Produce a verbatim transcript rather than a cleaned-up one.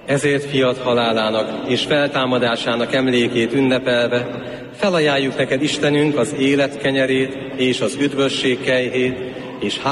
Ezért fiat halálának és feltámadásának emlékét ünnepelve felajánljuk neked, Istenünk, az élet kenyerét és az üdvösség kejhét, és